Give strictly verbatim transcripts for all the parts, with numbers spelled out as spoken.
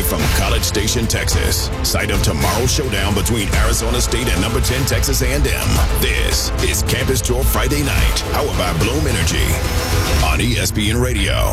from College Station, Texas, site of tomorrow's showdown between Arizona State and number ten Texas A and M. This is Campus Tour Friday night, powered by Bloom Energy on E S P N Radio.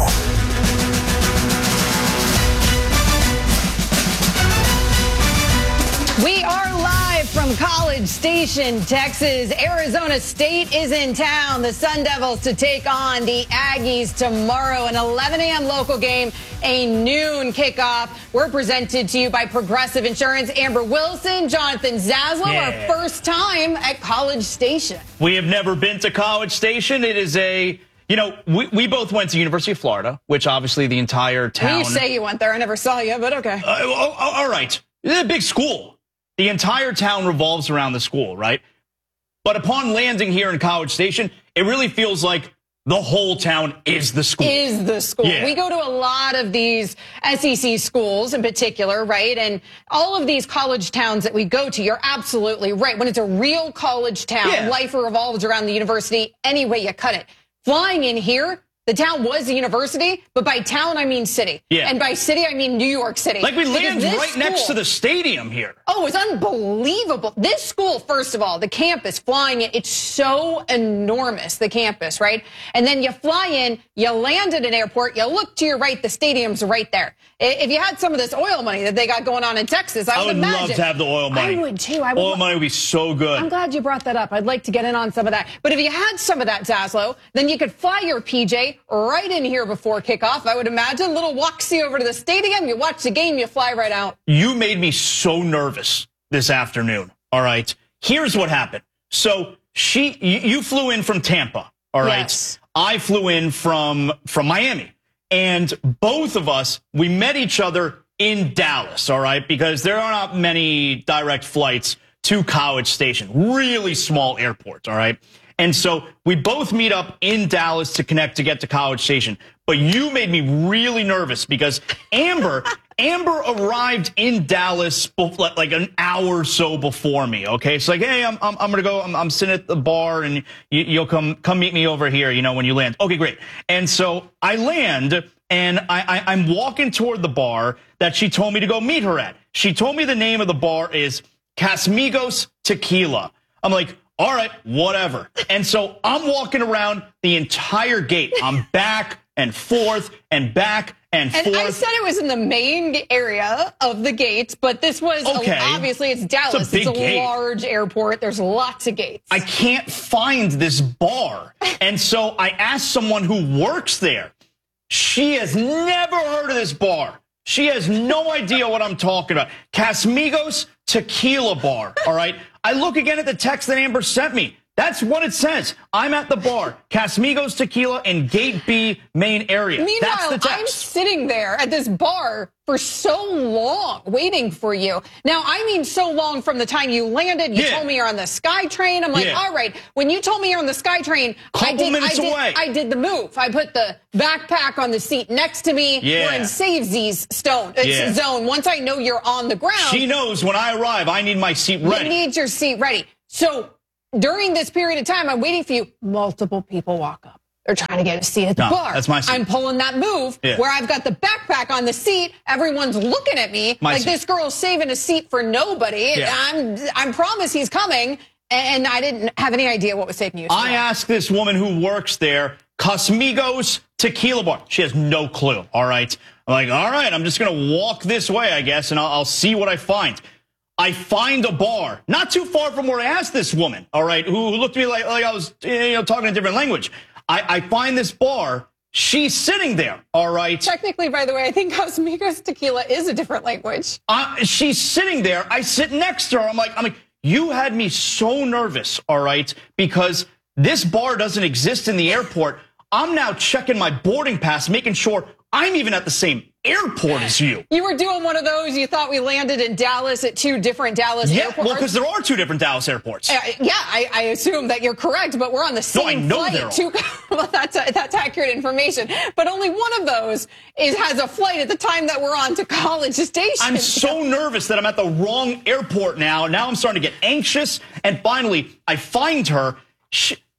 We are live from College Station, Texas. Arizona State is in town. The Sun Devils to take on the Aggies tomorrow. An eleven a.m. local game, a noon kickoff. We're presented to you by Progressive Insurance. Amber Wilson, Jonathan Zaslow, yeah. our first time at College Station. We have never been to College Station. It is a, you know, we, we both went to University of Florida, which obviously the entire town. You say you went there. I never saw you, but okay. Uh, oh, oh, all right. It's a big school. The entire town revolves around the school, right? But upon landing here in College Station, it really feels like the whole town is the school. Is the school. Yeah. We go to a lot of these S E C schools in particular, right? And all of these college towns that we go to, you're absolutely right. When it's a real college town, Yeah. life revolves around the university any way you cut it. Flying in here, the town was a university, but by town, I mean city. Yeah. And by city, I mean New York City. Like we Because land this right next to school- the stadium here. Oh, it's unbelievable. This school, first of all, the campus, flying in, it's so enormous, the campus, right? And then you fly in, you land at an airport, you look to your right, the stadium's right there. If you had some of this oil money that they got going on in Texas, I, I would would imagine. love to have the oil money. I would too. I would Oil lo- money would be so good. I'm glad you brought that up. I'd like to get in on some of that. But if you had some of that, Zaslow, then you could fly your P J right in here before kickoff. I would imagine. Little walk-see over to the stadium. You watch the game, you fly right out. You made me so nervous this afternoon. All right. Here's what happened. So she, you, you flew in from Tampa. All right. Yes. I flew in from from Miami, and both of us, we met each other in Dallas. All right, because there are not many direct flights to College Station. Really small airport. All right. And so we both meet up in Dallas to connect to get to College Station. But you made me really nervous because Amber, Amber arrived in Dallas like an hour or so before me. Okay, it's like, hey, I'm I'm, I'm gonna go. I'm, I'm sitting at the bar, and you, you'll come come meet me over here. You know, when you land. Okay, great. And so I land, and I, I I'm walking toward the bar that she told me to go meet her at. She told me the name of the bar is Casamigos Tequila. I'm like, all right, whatever. And so I'm walking around the entire gate. I'm back and forth and back and, And forth. I said it was in the main area of the gates, but this was, Okay. obviously, it's Dallas. It's a big it's a gate. large airport. There's lots of gates. I can't find this bar. And so I asked someone who works there. She has never heard of this bar. She has no idea what I'm talking about. Casamigos Tequila Bar, all right? I look again at the text that Amber sent me. That's what it says. I'm at the bar, Casamigos Tequila in Gate B main area. Meanwhile, That's the I'm text. sitting there at this bar for so long waiting for you. Now, I mean so long from the time you landed. You Yeah. told me you're on the SkyTrain. I'm like, Yeah. all right. When you told me you're on the SkyTrain, I Couple did, minutes I, did, away. I did the move. I put the backpack on the seat next to me. Yeah. We're in Save-Z's stone, it's Yeah. zone. Once I know you're on the ground. She knows when I arrive, I need my seat ready. You need your seat ready. So during this period of time, I'm waiting for you. Multiple people walk up. They're trying to get a seat at the No, bar. that's my seat. I'm pulling that move Yeah. where I've got the backpack on the seat. Everyone's looking at me My like seat. this girl's saving a seat for nobody. Yeah. I'm, I promise he's coming. And I didn't have any idea what was taking you so I long. asked this woman who works there, Casamigos Tequila Bar. She has no clue, all right? I'm like, all right, I'm just going to walk this way, I guess, and I'll, I'll see what I find. I find a bar not too far from where I asked this woman, all right, who, who looked at me like, like I was you know, talking a different language. I, I find this bar. She's sitting there, all right? Technically, by the way, I think Casamigos Tequila is a different language. Uh, she's sitting there. I sit next to her. I'm like, I'm like, you had me so nervous, all right, because this bar doesn't exist in the airport. I'm now checking my boarding pass, making sure I'm even at the same airport as you. You were doing one of those. You thought we landed in Dallas at two different Dallas Yeah, airports. well, because there are two different Dallas airports. Uh, yeah, I, I assume that you're correct, but we're on the same I know flight. there are. To, well, that's that's accurate information. But only one of those is has a flight at the time that we're on to College Station. I'm so nervous that I'm at the wrong airport now. Now I'm starting to get anxious. And finally, I find her. She,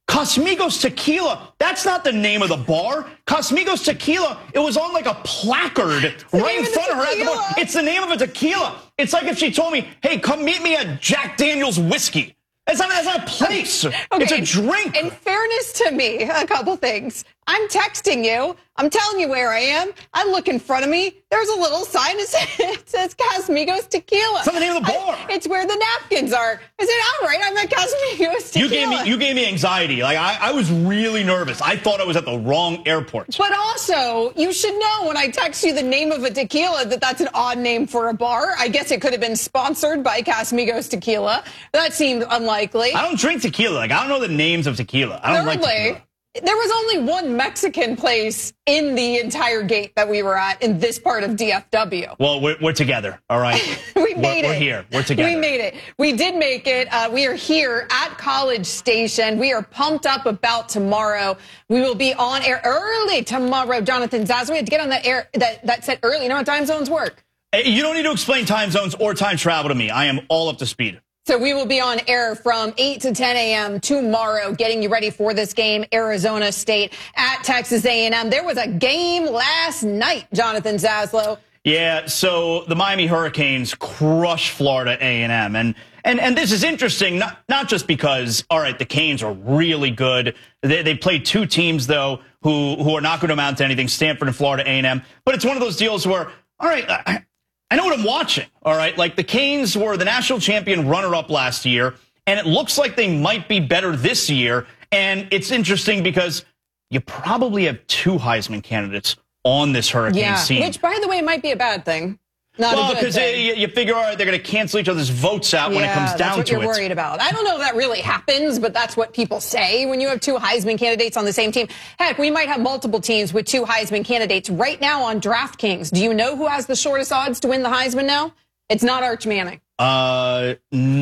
Casamigos Tequila, that's not the name of the bar. Casamigos Tequila, it was on like a placard right in front of her at the bar. It's the name of a tequila. It's like if she told me, hey, come meet me at Jack Daniel's Whiskey. That's not, that's not a place. Okay, it's a drink. In fairness to me, a couple things. I'm texting you. I'm telling you where I am. I look in front of me. There's a little sign that says, it says Casamigos Tequila. It's not the name of the bar. I, it's where the napkins are. I said, all right, I'm at Casamigos Tequila. You gave me, you gave me anxiety. Like I, I was really nervous. I thought I was at the wrong airport. But also, you should know when I text you the name of a tequila that that's an odd name for a bar. I guess it could have been sponsored by Casamigos Tequila. That seemed unlikely. I don't drink tequila. Like I don't know the names of tequila. I don't Thirdly, like tequila. There was only one Mexican place in the entire gate that we were at in this part of D F W. Well, we're, we're together, all right? we made we're, it. We're here. We're together. We made it. We did make it. Uh, we are here at College Station. We are pumped up about tomorrow. We will be on air early tomorrow. Jonathan Zaz, we had to get on that air that, that said early. You know how time zones work? You don't need to explain time zones or time travel to me. I am all up to speed. So we will be on air from eight to ten a.m. tomorrow, getting you ready for this game, Arizona State at Texas A and M. There was a game last night, Jonathan Zaslow. Yeah, so the Miami Hurricanes crushed Florida A and M. And and and this is interesting, not, not just because, all right, the Canes are really good. They, they played two teams, though, who, who are not going to amount to anything, Stanford and Florida A and M. But it's one of those deals where, all right, I, I know what I'm watching, all right? Like, the Canes were the national champion runner-up last year, and it looks like they might be better this year. And it's interesting because you probably have two Heisman candidates on this Hurricanes yeah, team. Which, by the way, might be a bad thing. Not well, a good because thing. you figure, all right, they're going to cancel each other's votes out yeah, when it comes down that's what to you're it. worried about. I don't know if that really happens, but that's what people say when you have two Heisman candidates on the same team. Heck, we might have multiple teams with two Heisman candidates right now on DraftKings. Do you know who has the shortest odds to win the Heisman now? It's not Arch Manning. Uh,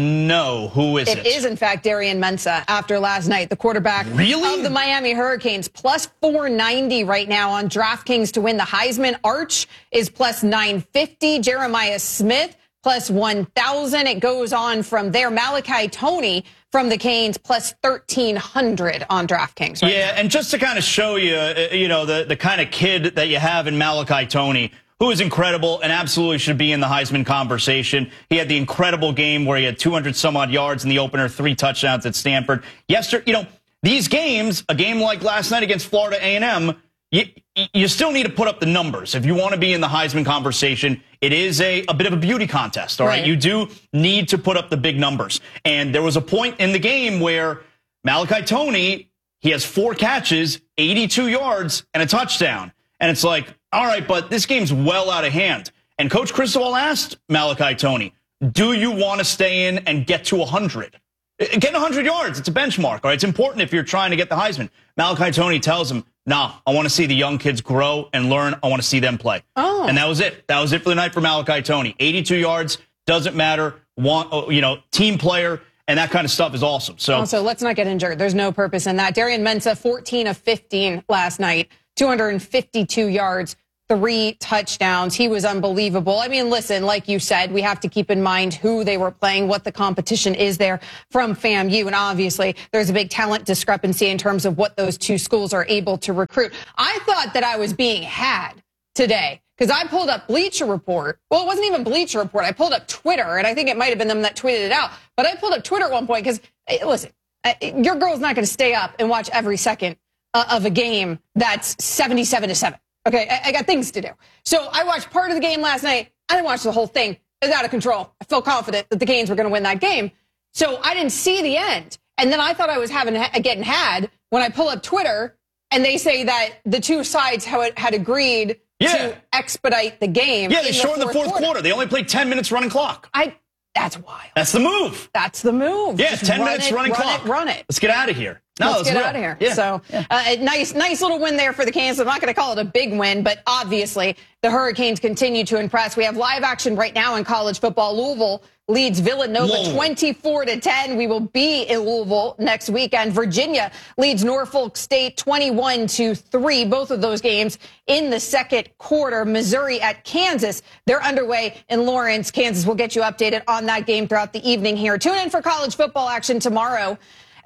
no. Who is it? It is, in fact, Darian Mensah after last night, the quarterback really? of the Miami Hurricanes, plus four ninety right now on DraftKings to win the Heisman. Arch is plus nine fifty. Jeremiah Smith, plus one thousand. It goes on from there. Malachi Toney from the Canes, plus thirteen hundred on DraftKings. Right yeah, now. and just to kind of show you, you know, the, the kind of kid that you have in Malachi Toney, who is incredible and absolutely should be in the Heisman conversation. He had the incredible game where he had two hundred some odd yards in the opener, three touchdowns at Stanford. Yesterday, you know, these games, a game like last night against Florida A and M, you, you still need to put up the numbers. If you want to be in the Heisman conversation, it is a, a bit of a beauty contest, all right? right? You do need to put up the big numbers. And there was a point in the game where Malachi Toney, he has four catches, eighty-two yards, and a touchdown. And it's like, all right, but this game's well out of hand. And Coach Cristobal asked Malachi Toney, do you want to stay in and get to one hundred? Get one hundred yards. It's a benchmark. All right? It's important if you're trying to get the Heisman. Malachi Toney tells him, nah, I want to see the young kids grow and learn. I want to see them play. Oh. And that was it. That was it for the night for Malachi Toney. eighty-two yards, doesn't matter. Want, you know, team player. And that kind of stuff is awesome. So also, let's not get injured. There's no purpose in that. Darian Mensah, fourteen of fifteen last night, two hundred fifty-two yards, three touchdowns. He was unbelievable. I mean, listen, like you said, we have to keep in mind who they were playing, what the competition is there from FAMU. And obviously, there's a big talent discrepancy in terms of what those two schools are able to recruit. I thought that I was being had today because I pulled up Bleacher Report. Well, it wasn't even Bleacher Report. I pulled up Twitter, and I think it might have been them that tweeted it out. But I pulled up Twitter at one point because, hey, listen, your girl's not going to stay up and watch every second of a game that's seventy-seven to seven. Okay, I, I got things to do. So I watched part of the game last night. I didn't watch the whole thing. It was out of control. I felt confident that the Canes were going to win that game. So I didn't see the end. And then I thought I was having getting had when I pull up Twitter and they say that the two sides had agreed yeah. to expedite the game. Yeah, they shortened the fourth quarter. quarter. They only played ten minutes running clock. I. That's wild. That's the move. That's the move. Yeah, Just ten run minutes it, running run clock. It, run it. Let's get out of here. No, let's get real. out of here. Yeah. So, yeah. Uh, nice, nice little win there for the Canes. I'm not going to call it a big win, but obviously the Hurricanes continue to impress. We have live action right now in college football. Louisville leads Villanova Whoa. twenty-four to ten. We will be in Louisville next weekend. Virginia leads Norfolk State twenty-one to three. Both of those games in the second quarter. Missouri at Kansas. They're underway in Lawrence, Kansas. We'll get you updated on that game throughout the evening here. Tune in for college football action tomorrow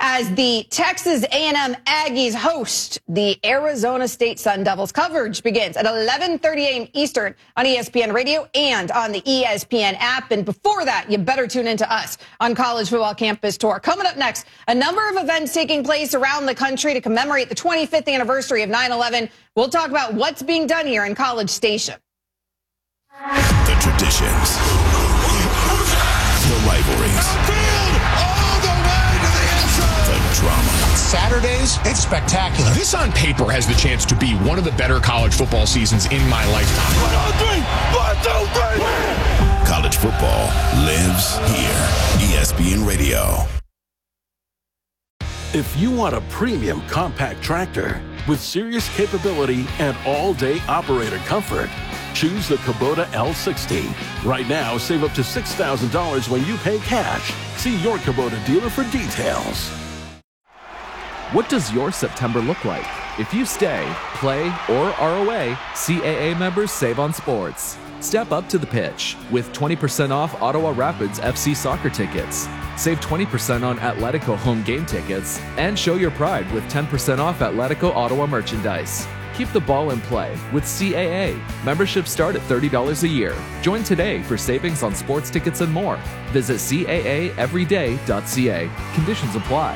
as the Texas A and M Aggies host the Arizona State Sun Devils. Coverage begins at eleven thirty a.m. Eastern on E S P N Radio and on the E S P N app. And before that, you better tune into us on College Football Campus Tour. Coming up next, a number of events taking place around the country to commemorate the twenty-fifth anniversary of nine eleven. We'll talk about what's being done here in College Station. The traditions, the rivalries, the drama. Saturdays, it's spectacular. This on paper has the chance to be one of the better college football seasons in my lifetime. One, two, three. One, two, three. College football lives here. E S P N Radio. If you want a premium compact tractor with serious capability and all-day operator comfort, choose the Kubota L sixty. Right now, save up to six thousand dollars when you pay cash. See your Kubota dealer for details. What does your September look like? If you stay, play, or are away, C A A members save on sports. Step up to the pitch with twenty percent off Ottawa Rapids F C soccer tickets. Save twenty percent on Atletico home game tickets and show your pride with ten percent off Atletico Ottawa merchandise. Keep the ball in play with C A A. Memberships start at thirty dollars a year. Join today for savings on sports tickets and more. Visit C A A everyday dot C A. Conditions apply.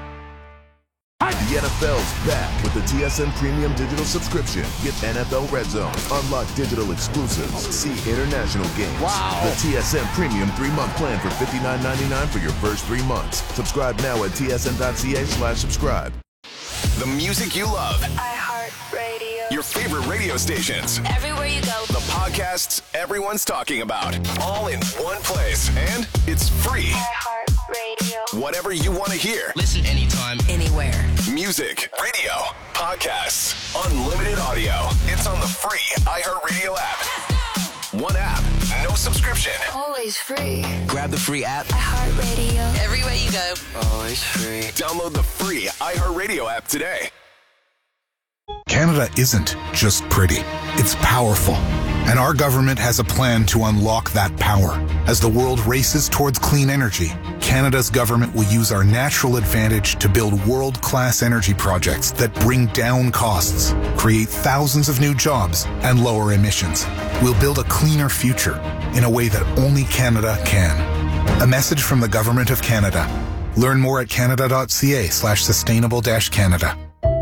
The N F L's back with the T S N Premium Digital Subscription. Get N F L Red Zone, unlock digital exclusives, see international games. Wow. The T S N Premium three-month plan for fifty-nine ninety-nine for your first three months. Subscribe now at T S N dot C A slash subscribe. The music you love. iHeartRadio. Your favorite radio stations. Everywhere you go. The podcasts everyone's talking about. All in one place. And it's free. iHeartRadio. Whatever you want to hear. Listen anytime, anywhere. Music, radio, podcasts, unlimited audio. It's on the free iHeartRadio app. One app, no subscription. Always free. grab the free app. iHeartRadio. Everywhere you go. Always free. Download the free iHeartRadio app today. Canada isn't just pretty, it's powerful. And our government has a plan to unlock that power. As the world races towards clean energy, Canada's government will use our natural advantage to build world-class energy projects that bring down costs, create thousands of new jobs, and lower emissions. We'll build a cleaner future in a way that only Canada can. A message from the Government of Canada. Learn more at canada dot C A slash sustainable dash Canada.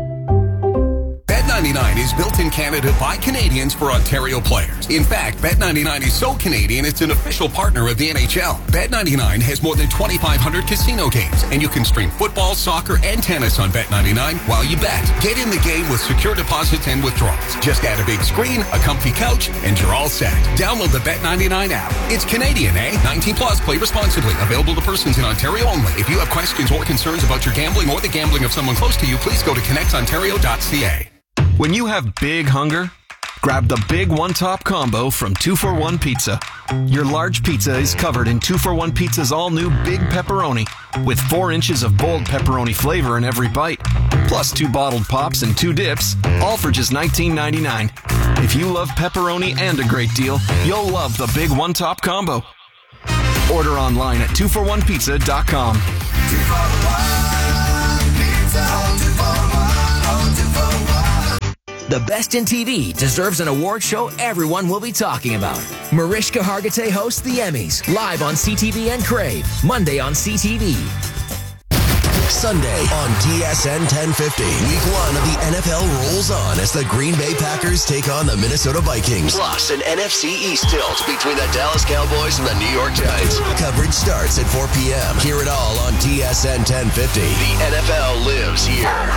Bet ninety-nine is built in Canada by Canadians for Ontario players. In fact, Bet ninety-nine is so Canadian it's an official partner of the N H L. Bet ninety-nine has more than twenty-five hundred casino games, and you can stream football, soccer, and tennis on Bet ninety-nine while you bet. Get in the game with secure deposits and withdrawals. Just add a big screen, a comfy couch, and you're all set. Download the Bet ninety-nine app. It's Canadian, eh? nineteen plus, play responsibly. Available to persons in Ontario only. If you have questions or concerns about your gambling or the gambling of someone close to you, please go to connect ontario dot C A. When you have big hunger, grab the Big One Top Combo from two for one Pizza. Your large pizza is covered in two for one Pizza's all-new Big Pepperoni, with four inches of bold pepperoni flavor in every bite, plus two bottled pops and two dips, all for just nineteen ninety-nine. If you love pepperoni and a great deal, you'll love the Big One Top Combo. Order online at two for one pizza dot com. two for one Pizza, two for one, two for one. The best in T V deserves an award show everyone will be talking about. Mariska Hargitay hosts the Emmys, live on C T V and Crave, Monday on C T V. Sunday on T S N ten fifty. Week one of the N F L rolls on as the Green Bay Packers take on the Minnesota Vikings. Plus an N F C East tilt between the Dallas Cowboys and the New York Giants. Coverage starts at four p.m. Hear it all on T S N ten fifty. The N F L lives here.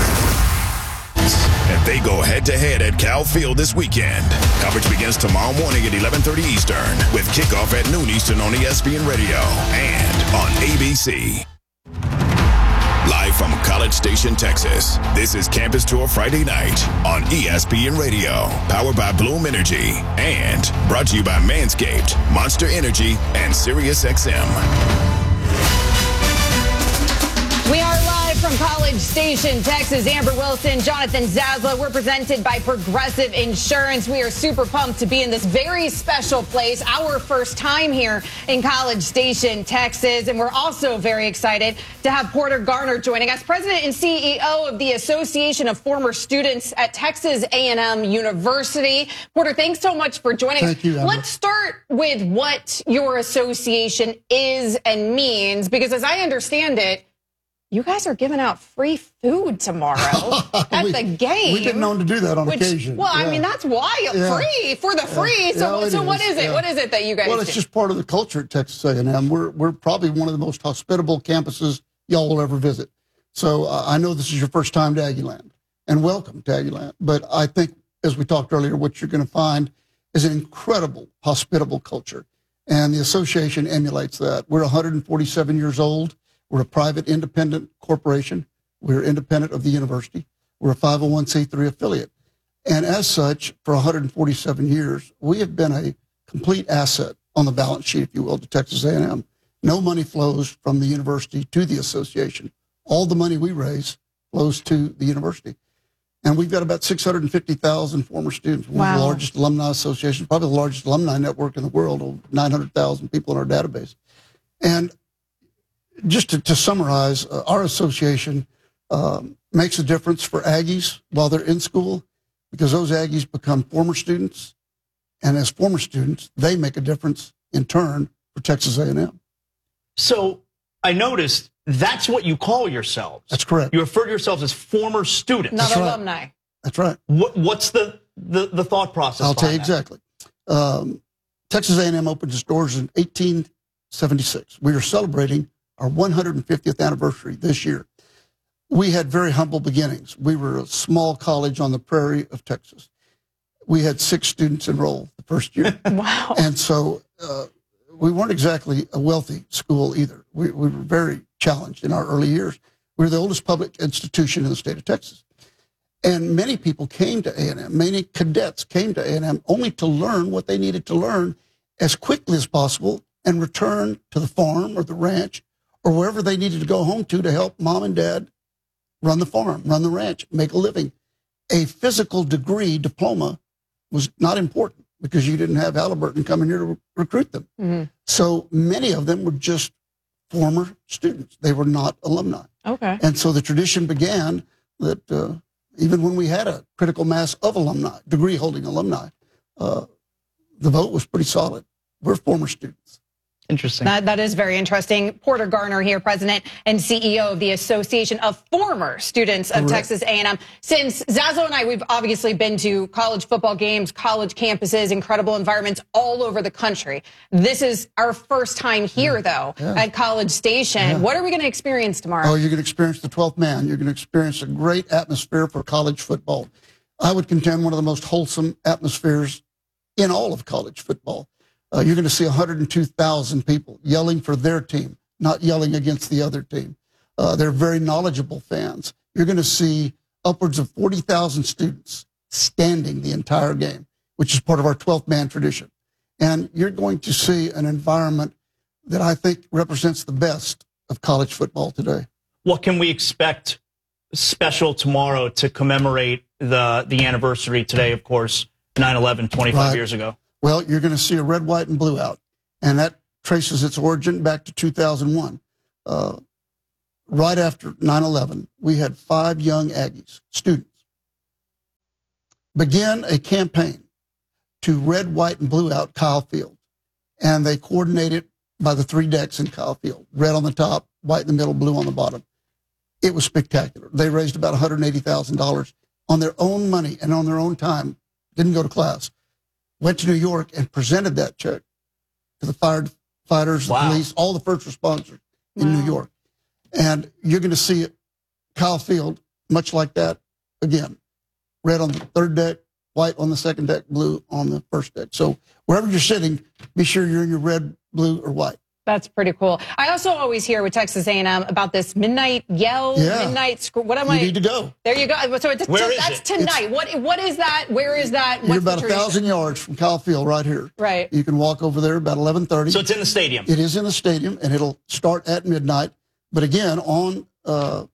And they go head-to-head at Cal Field this weekend. Coverage begins tomorrow morning at eleven thirty Eastern with kickoff at noon Eastern on E S P N Radio and on A B C. Live from College Station, Texas, this is Campus Tour Friday night on E S P N Radio, powered by Bloom Energy and brought to you by Manscaped, Monster Energy, and SiriusXM. We are live from College Station, Texas, Amber Wilson, Jonathan Zaslow. We're presented by Progressive Insurance. We are super pumped to be in this very special place, our first time here in College Station, Texas. And we're also very excited to have Porter Garner joining us, President and C E O of the Association of Former Students at Texas A and M University. Porter, thanks so much for joining Thank us. you, Amber. Let's start with what your association is and means, because as I understand it, you guys are giving out free food tomorrow at we, the game. We've been known to do that on which, occasion. Well, yeah. I mean, that's wild. Yeah. Free for the free. Yeah. So, Yeah, so it what is. is it? Yeah. What is it that you guys Well, do? it's just part of the culture at Texas A and M. We're, we're probably one of the most hospitable campuses y'all will ever visit. So uh, I know this is your first time to Aggieland, and welcome to Aggieland. But I think, as we talked earlier, what you're going to find is an incredible, hospitable culture. And the association emulates that. We're one hundred forty-seven years old. We're a private independent corporation. We're independent of the university. We're a five oh one c three affiliate. And as such, for one hundred forty-seven years, we have been a complete asset on the balance sheet, if you will, to Texas A and M. No money flows from the university to the association. All the money we raise flows to the university. And we've got about six hundred fifty thousand former students. One wow. of the largest alumni associations, probably the largest alumni network in the world, over nine hundred thousand people in our database. And just to, to summarize, uh, our association um, makes a difference for Aggies while they're in school, because those Aggies become former students. And as former students, they make a difference in turn for Texas A and M. So I noticed that's what you call yourselves. That's correct. You refer to yourselves as former students. Not That's alumni. Right. That's right. What, what's the, the, the thought process? I'll tell you that? exactly. Um, Texas A and M opened its doors in eighteen seventy-six. We are celebrating our one hundred fiftieth anniversary this year. We had very humble beginnings. We were a small college on the prairie of Texas. We had six students enrolled the first year. Wow. And so uh, we weren't exactly a wealthy school either. We, we were very challenged in our early years. We were the oldest public institution in the state of Texas. And many people came to A and M, many cadets came to A and M only to learn what they needed to learn as quickly as possible and return to the farm or the ranch or wherever they needed to go home to to help mom and dad run the farm, run the ranch, make a living. A physical degree diploma was not important because you didn't have Halliburton coming here to re- recruit them. Mm-hmm. So many of them were just former students. They were not alumni. Okay. And so the tradition began that uh, even when we had a critical mass of alumni, degree-holding alumni, uh, the vote was pretty solid. We're former students. Interesting. That, that is very interesting. Porter Garner here, President and C E O of the Association of Former Students of Correct. Texas A and M. Since Zaslow and I, we've obviously been to college football games, college campuses, incredible environments all over the country. This is our first time here, though, Yeah. at College Station. Yeah. What are we going to experience tomorrow? Oh, you're going to experience the twelfth man. You're going to experience a great atmosphere for college football. I would contend one of the most wholesome atmospheres in all of college football. Uh, you're going to see one hundred two thousand people yelling for their team, not yelling against the other team. Uh, they're very knowledgeable fans. You're going to see upwards of forty thousand students standing the entire game, which is part of our twelfth man tradition. And you're going to see an environment that I think represents the best of college football today. What can we expect special tomorrow to commemorate the, the anniversary today, of course, nine eleven, twenty-five Right. years ago? Well, you're going to see a red, white, and blue out, and that traces its origin back to two thousand one. Uh, right after nine eleven, we had five young Aggies, students, begin a campaign to red, white, and blue out Kyle Field, and they coordinated by the three decks in Kyle Field, red on the top, white in the middle, blue on the bottom. It was spectacular. They raised about one hundred eighty thousand dollars on their own money and on their own time, didn't go to class. Went to New York and presented that check to the firefighters, Wow. the police, all the first responders in Wow. New York. And you're going to see Kyle Field, much like that, again, red on the third deck, white on the second deck, blue on the first deck. So wherever you're sitting, be sure you're in your red, blue, or white. That's pretty cool. I also always hear with Texas A and M about this midnight yell, Yeah. midnight sc- What am You I? need to go. There you go. So it's, Where is that's it? tonight. What what is that? Where is that? What's You're the about a tradition? thousand yards from Kyle Field right here. Right. You can walk over there about eleven thirty. So it's in the stadium. It is in the stadium, and it'll start at midnight. But again, on uh,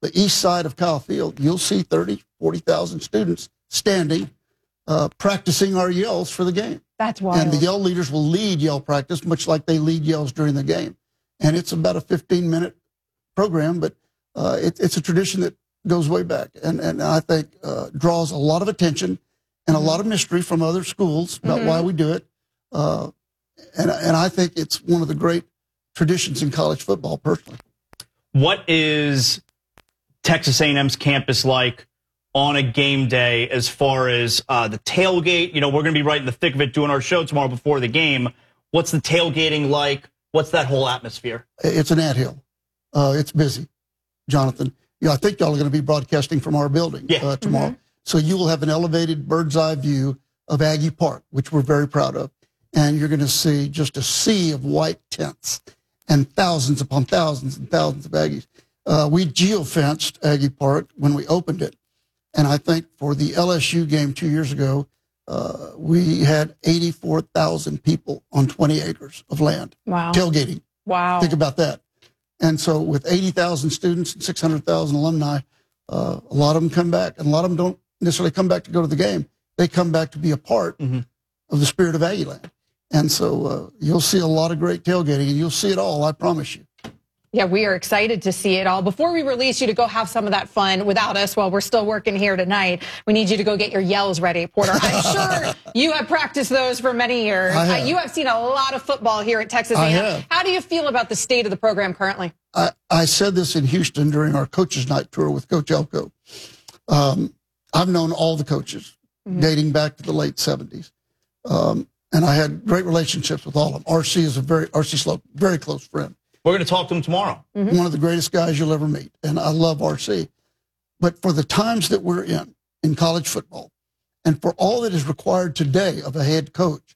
the east side of Kyle Field, you'll see thirty, forty thousand students standing, uh, practicing our yells for the game. That's wild. And the yell leaders will lead yell practice, much like they lead yells during the game. And it's about a fifteen-minute program, but uh, it, it's a tradition that goes way back, and, and I think uh, draws a lot of attention and a lot of mystery from other schools about Mm-hmm. why we do it. Uh, and, and I think it's one of the great traditions in college football, personally. What is Texas A and M's campus like on a game day as far as uh, the tailgate? You know, we're going to be right in the thick of it doing our show tomorrow before the game. What's the tailgating like? What's that whole atmosphere? It's an anthill. Uh, it's busy, Jonathan. Yeah, I think y'all are going to be broadcasting from our building yeah. uh, tomorrow. Mm-hmm. So you will have an elevated bird's eye view of Aggie Park, which we're very proud of. And you're going to see just a sea of white tents and thousands upon thousands and thousands of Aggies. Uh, we geofenced Aggie Park when we opened it. And I think for the L S U game two years ago, uh, we had eighty-four thousand people on twenty acres of land. Wow. Tailgating. Wow. Think about that. And so with eighty thousand students and six hundred thousand alumni, uh, a lot of them come back. And a lot of them don't necessarily come back to go to the game. They come back to be a part mm-hmm. of the spirit of Aggieland. And so uh, you'll see a lot of great tailgating, and you'll see it all, I promise you. Yeah, we are excited to see it all. Before we release you to go have some of that fun without us while we're still working here tonight, we need you to go get your yells ready, Porter. I'm sure you have practiced those for many years. I have. Uh, you have seen a lot of football here at Texas A and M. I have. How do you feel about the state of the program currently? I, I said this in Houston during our coaches' night tour with Coach Elko. Um, I've known all the coaches mm-hmm. dating back to the late seventies. Um, and I had great relationships with all of them. R C is a very, R C Slope, very close friend. We're going to talk to him tomorrow. Mm-hmm. One of the greatest guys you'll ever meet. And I love R C. But for the times that we're in, in college football, and for all that is required today of a head coach,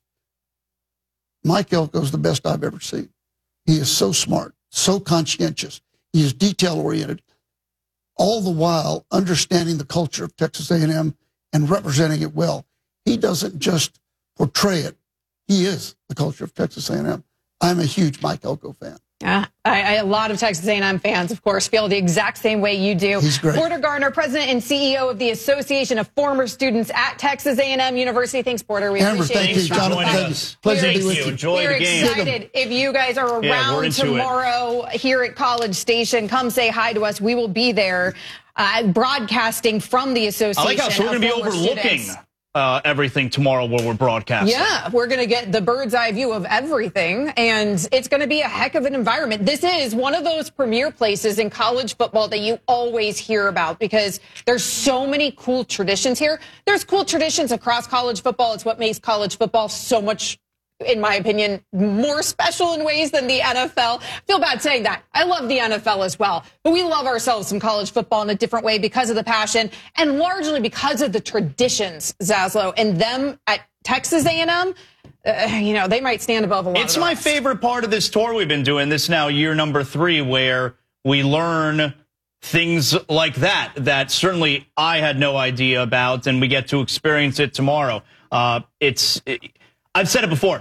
Mike Elko is the best I've ever seen. He is so smart, so conscientious. He is detail-oriented, all the while understanding the culture of Texas A and M and representing it well. He doesn't just portray it. He is the culture of Texas A and M. I'm a huge Mike Elko fan. Yeah, I, I, a lot of Texas A and M fans, of course, feel the exact same way you do. He's great. Porter Garner, president and C E O of the Association of Former Students at Texas A and M University. Thanks, Porter. We Amber, appreciate thank you, Jonathan. Thank you. Pleasure to be with you. Enjoy We're the game. excited. If you guys are around yeah, tomorrow here at College Station, come say hi to us. We will be there uh, broadcasting from the Association. I like how so we're going to be overlooking students. Uh, everything tomorrow where we're broadcasting. Yeah, we're going to get the bird's eye view of everything, and it's going to be a heck of an environment. This is one of those premier places in college football that you always hear about because there's so many cool traditions here. There's cool traditions across college football. It's what makes college football so much, in my opinion, more special in ways than the N F L. I feel bad saying that. I love the N F L as well. But we love ourselves some college football in a different way because of the passion and largely because of the traditions, Zaslow. And them at Texas A and M, uh, you know, they might stand above a lot It's of my us. favorite part of this tour we've been doing. This now year number three where we learn things like that, that certainly I had no idea about, and we get to experience it tomorrow. Uh, it's... It, I've said it before.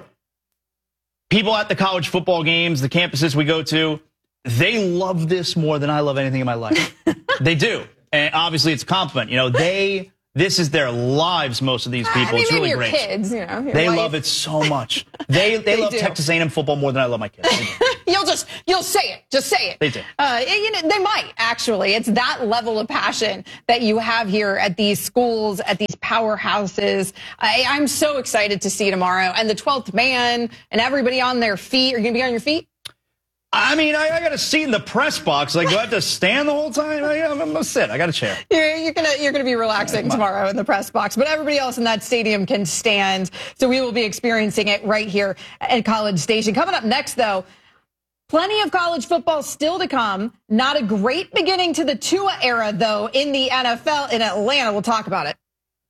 People at the college football games, the campuses we go to, they love this more than I love anything in my life. They do. And obviously it's a compliment. You know, they, this is their lives, most of these people. I mean, it's really your great. Kids, you know, your they life. love it so much. They, they, They love do. Texas A and M football more than I love my kids. They do. You'll just, you'll say it. Just say it. They do. Uh, you know, they might, actually. It's that level of passion that you have here at these schools, at these powerhouses. I, I'm so excited to see tomorrow. And the twelfth man and everybody on their feet. Are you going to be on your feet? I mean, I, I got a seat in the press box. Like, do I have to stand the whole time? I, I'm going to sit. I got a chair. You're, you're gonna you're gonna be relaxing tomorrow in the press box, but everybody else in that stadium can stand. So we will be experiencing it right here at College Station. Coming up next, though, plenty of college football still to come. Not a great beginning to the Tua era, though, in the N F L in Atlanta. We'll talk about it.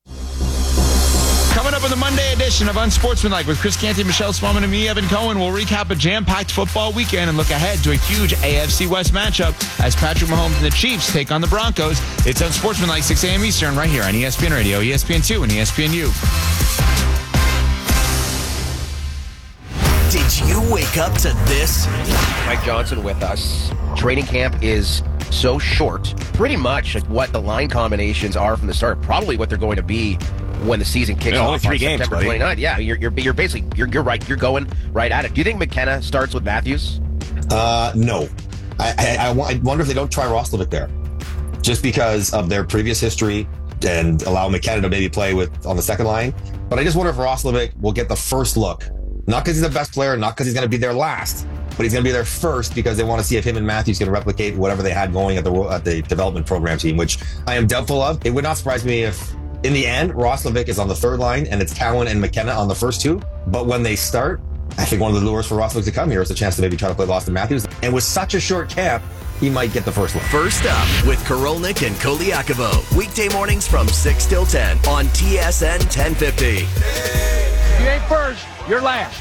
Coming up on the Monday edition of Unsportsmanlike with Chris Canty, Michelle Smallman, and me, Evan Cohen, we'll recap a jam-packed football weekend and look ahead to a huge A F C West matchup as Patrick Mahomes and the Chiefs take on the Broncos. It's Unsportsmanlike, six a.m. Eastern, right here on E S P N Radio, E S P N two, and E S P N U. Did you wake up to this? Mike Johnson with us. Training camp is so short, pretty much like what the line combinations are from the start, probably what they're going to be when the season kicks yeah, off only three on games, September buddy. twenty-ninth. Yeah, you're, you're, you're basically, you're, you're right. You're going right at it. Do you think McKenna starts with Matthews? Uh, no. I, I, I, I wonder if they don't try Roslovic there. Just because of their previous history and allow McKenna to maybe play with on the second line. But I just wonder if Roslovic will get the first look. Not because he's the best player, not because he's going to be there last, but he's going to be there first because they want to see if him and Matthews can replicate whatever they had going at the at the development program team, which I am doubtful of. It would not surprise me if, in the end, Roslovic is on the third line and it's Cowan and McKenna on the first two. But when they start, I think one of the lures for Roslovic to come here is a chance to maybe try to play Austin Matthews. And with such a short camp, he might get the first one. First up with Korolnik and Koliakovo. Weekday mornings from six till ten on T S N ten fifty. You ain't first, you're last.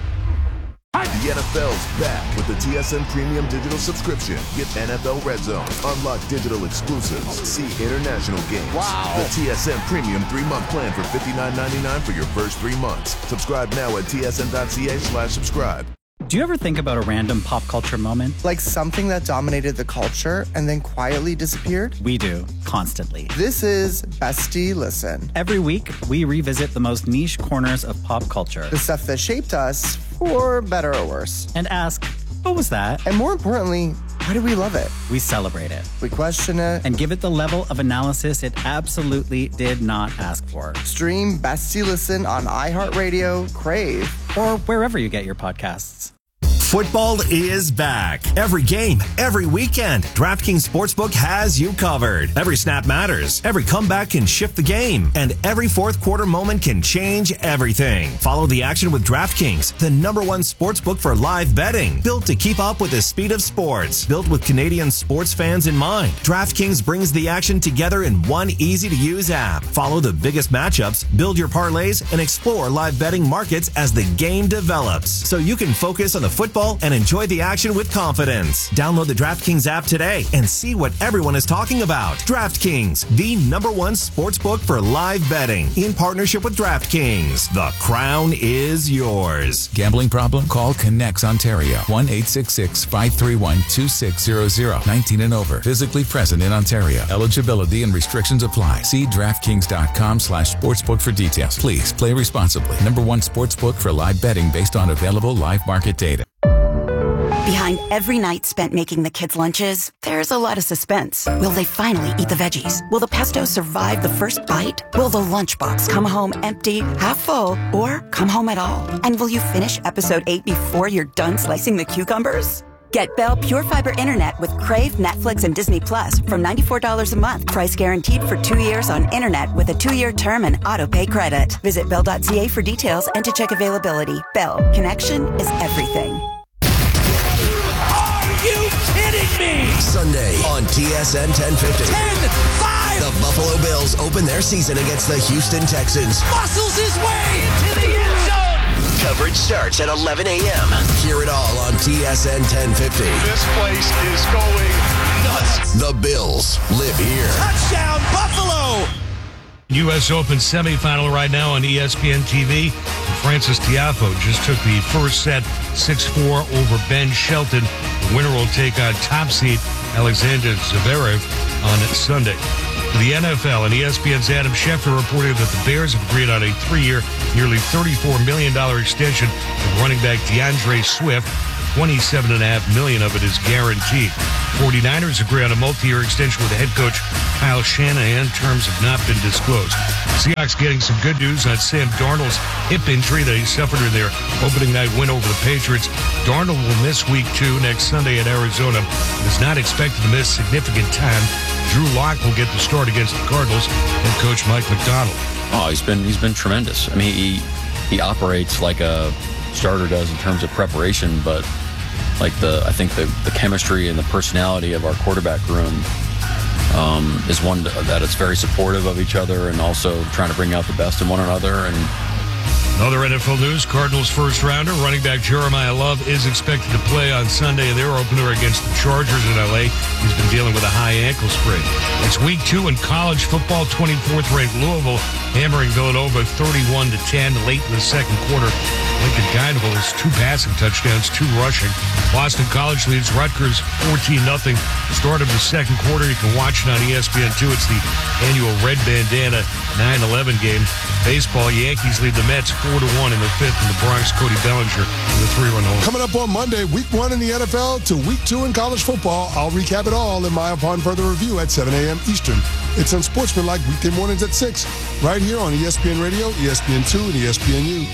The N F L's back with the T S N Premium Digital subscription. Get N F L Red Zone, unlock digital exclusives, see international games. Wow. The T S N Premium three-month plan for fifty-nine ninety-nine for your first three months. Subscribe now at tsn.ca slash subscribe. Do you ever think about a random pop culture moment? Like something that dominated the culture and then quietly disappeared? We do, constantly. This is Bestie Listen. Every week, we revisit the most niche corners of pop culture. The stuff that shaped us, for better or worse. And ask, what was that? And more importantly, why do we love it? We celebrate it. We question it. And give it the level of analysis it absolutely did not ask for. Stream Bestie Listen on iHeartRadio, Crave, or wherever you get your podcasts. Football is back. Every game, every weekend, DraftKings Sportsbook has you covered. Every snap matters. Every comeback can shift the game. And every fourth quarter moment can change everything. Follow the action with DraftKings, the number one sportsbook for live betting. Built to keep up with the speed of sports. Built with Canadian sports fans in mind. DraftKings brings the action together in one easy-to-use app. Follow the biggest matchups, build your parlays, and explore live betting markets as the game develops. So you can focus on the football and enjoy the action with confidence. Download the DraftKings app today and see what everyone is talking about. DraftKings, the number one sportsbook for live betting. In partnership with DraftKings, the crown is yours. Gambling problem? Call Connects Ontario. one eight six six, five three one, two six zero zero. nineteen and over. Physically present in Ontario. Eligibility and restrictions apply. See DraftKings.com slash sportsbook for details. Please play responsibly. Number one sportsbook for live betting based on available live market data. Behind every night spent making the kids' lunches, there's a lot of suspense. Will they finally eat the veggies? Will the pesto survive the first bite? Will the lunchbox come home empty, half full, or come home at all? And will you finish episode eight before you're done slicing the cucumbers? Get Bell Pure Fiber Internet with Crave, Netflix, and Disney Plus from ninety-four dollars a month. Price guaranteed for two years on internet with a two-year term and auto-pay credit. Visit bell dot c a for details and to check availability. Bell, connection is everything. You kidding me? Sunday on T S N ten fifty. ten five! The Buffalo Bills open their season against the Houston Texans. Muscles his way into the end zone! Coverage starts at eleven a.m. Hear it all on T S N ten fifty. This place is going nuts. The Bills live here. Touchdown, Buffalo! U S Open semifinal right now on E S P N T V. Francis Tiafoe just took the first set six four over Ben Shelton. The winner will take on top seed Alexander Zverev on Sunday. For the N F L and E S P N's Adam Schefter reported that the Bears have agreed on a three-year, nearly thirty-four million dollars extension of running back DeAndre Swift. twenty-seven point five million dollars of it is guaranteed. forty-niners agree on a multi-year extension with head coach Kyle Shanahan. Terms have not been disclosed. Seahawks getting some good news on Sam Darnold's hip injury that he suffered in their opening night win over the Patriots. Darnold will miss week two next Sunday at Arizona. He is not expected to miss significant time. Drew Lock will get the start against the Cardinals. Head coach Mike McDonald. Oh, he's been he's been tremendous. I mean, he he operates like a starter does in terms of preparation, but like the I think the, the chemistry and the personality of our quarterback room um, is one that is very supportive of each other and also trying to bring out the best in one another. And Other N F L news, Cardinals first rounder, running back Jeremiah Love is expected to play on Sunday in their opener against the Chargers in L A. He's been dealing with a high ankle sprain. It's week two in college football. twenty-fourth ranked Louisville hammering Villanova thirty-one to ten late in the second quarter. Lincoln Keinable has two passing touchdowns, two rushing. Boston College leads Rutgers fourteen nothing. Start of the second quarter. You can watch it on E S P N two. It's the annual Red Bandana nine eleven game. Baseball, Yankees lead the Mets four to one in the fifth in the Bronx. Cody Bellinger with a three-run home. Coming up on Monday, week one in the N F L to week two in college football. I'll recap it all in my Upon Further Review at seven a.m. Eastern. It's Unsportsmanlike weekday mornings at six, right here on E S P N Radio, E S P N two, and E S P N U.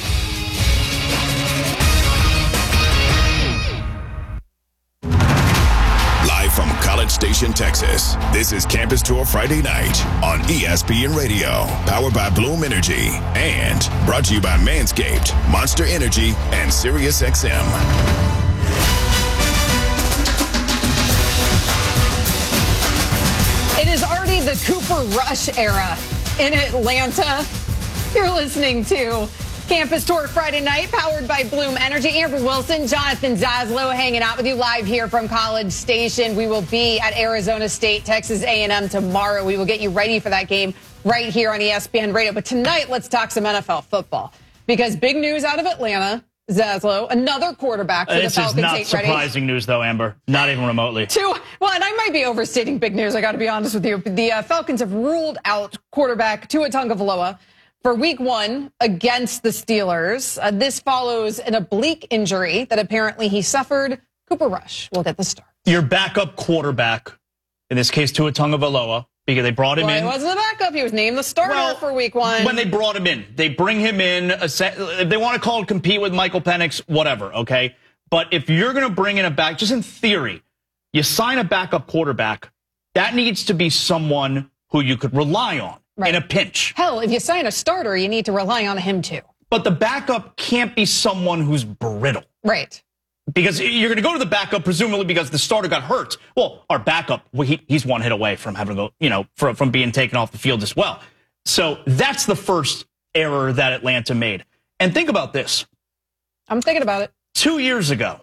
Live from College Station, Texas, this is Campus Tour Friday night on E S P N Radio, powered by Bloom Energy, and brought to you by Manscaped, Monster Energy, and Sirius X M. It is already the Cooper Rush era in Atlanta. You're listening to Campus Tour Friday night, powered by Bloom Energy. Amber Wilson, Jonathan Zaslow hanging out with you live here from College Station. We will be at Arizona State, Texas A and M tomorrow. We will get you ready for that game right here on E S P N Radio. But tonight, let's talk some N F L football, because big news out of Atlanta. Zaslow, another quarterback for the this Falcons. This is not surprising news, though, Amber. Not even remotely. Two, well, and I might be overstating big news, I got to be honest with you. The uh, Falcons have ruled out quarterback Tua Tagovailoa for week one against the Steelers. Uh, this follows an oblique injury that apparently he suffered. Cooper Rush will get the start. Your backup quarterback, in this case Tua Tagovailoa, because they brought him well, in. He wasn't the backup. He was named the starter well, for week one. When they brought him in, they bring him in. If they want to call it compete with Michael Penix, whatever, okay? But if you're going to bring in a back, just in theory, you sign a backup quarterback, that needs to be someone who you could rely on right. in a pinch. Hell, if you sign a starter, you need to rely on him too. But the backup can't be someone who's brittle. Right. Because you're going to go to the backup, presumably because the starter got hurt. Well, our backup, well, he, he's one hit away from having to go, you know, from, from being taken off the field as well. So that's the first error that Atlanta made. And think about this. I'm thinking about it. Two years ago,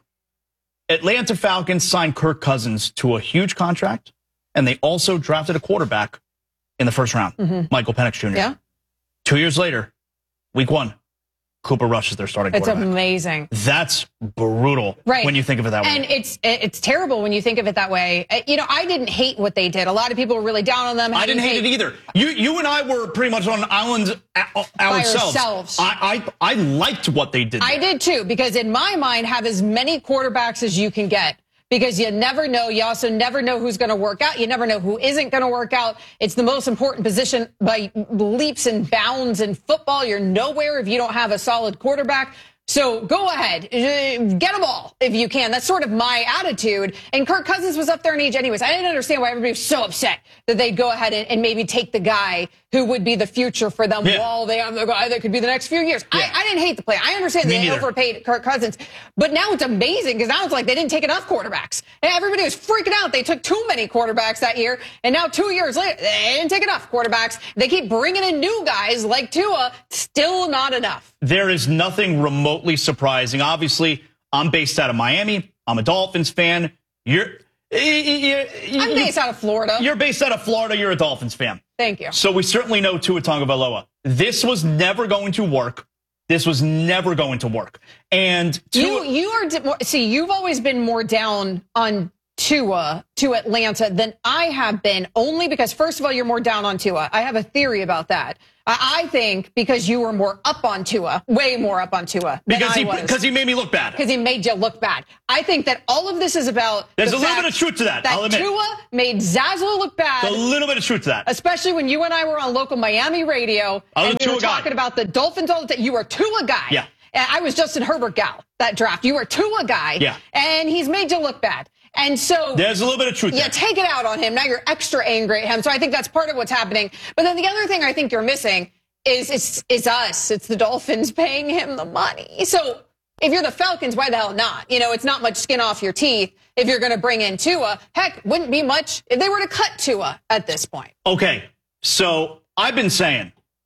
Atlanta Falcons signed Kirk Cousins to a huge contract, and they also drafted a quarterback in the first round, mm-hmm. Michael Penix Junior Yeah. Two years later, week one, Cooper Rush is their starting it's quarterback. It's amazing. That's brutal right. when you think of it that way. And it's it's terrible when you think of it that way. You know, I didn't hate what they did. A lot of people were really down on them. I didn't hate, hate it either. You you and I were pretty much on islands ourselves. ourselves. I, I, I liked what they did there. I did too, because in my mind, have as many quarterbacks as you can get. Because you never know. You also never know who's going to work out. You never know who isn't going to work out. It's the most important position by leaps and bounds in football. You're nowhere if you don't have a solid quarterback. So go ahead, get them all if you can. That's sort of my attitude. And Kirk Cousins was up there in age anyways. I didn't understand why everybody was so upset that they'd go ahead and, and maybe take the guy who would be the future for them yeah. while they have the guy that could be the next few years. Yeah. I, I didn't hate the play. I understand Me they neither. overpaid Kirk Cousins. But now it's amazing because now it's like they didn't take enough quarterbacks. And everybody was freaking out. They took too many quarterbacks that year. And now two years later, they didn't take enough quarterbacks. They keep bringing in new guys like Tua. Still not enough. There is nothing remotely surprising. Obviously, I'm based out of Miami. I'm a Dolphins fan. You're, you're, you're I'm based out of Florida. You're based out of Florida. You're a Dolphins fan. Thank you. So we certainly know Tua Tagovailoa. This was never going to work. This was never going to work. And Tua, you, you are see. You've always been more down on Tua to Atlanta than I have been, only because, first of all, you're more down on Tua. I have a theory about that. I think because you were more up on Tua, way more up on Tua than because I he, was. Because he made me look bad. Because he made you look bad. I think that all of this is about There's the a little fact bit of truth to that, that I'll admit. Tua made Zaslow look bad. There's a little bit of truth to that. Especially when you and I were on local Miami radio I was and we a were Tua talking guy. about the Dolphins all the time. You were a Tua guy. Yeah. And I was Justin Herbert gal that draft. You were a Tua guy. Yeah. And he's made you look bad. And so there's a little bit of truth yeah, there. take it out on him. Now you're extra angry at him. So I think that's part of what's happening. But then the other thing I think you're missing is it's, it's us. It's the Dolphins paying him the money. So if you're the Falcons, why the hell not? You know, it's not much skin off your teeth if you're going to bring in Tua. Heck, wouldn't be much if they were to cut Tua at this point. Okay, so I've been saying